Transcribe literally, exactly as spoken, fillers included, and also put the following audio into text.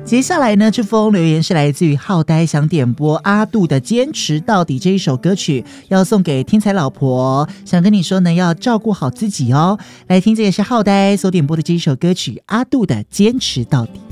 接下来呢，这封留言是来自于浩呆，想点播阿杜的《坚持到底》这一首歌曲，要送给天才老婆，想跟你说呢，要照顾好自己哦。来听，这也是浩呆所点播的这一首歌曲，阿杜的《坚持到底》。